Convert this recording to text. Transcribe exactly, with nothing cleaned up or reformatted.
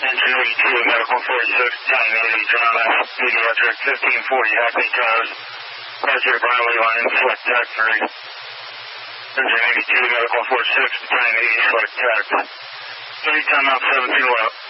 Engine eighty-two, medical forty-six, Italian eighty, John F. Pediatric, fifteen forty, Hackney Towers. Roger, Brian Lee line, select tech three. Engine eighty-two, medical forty-six, Italian eighty, select tech. thirty, time out, seventeen, well.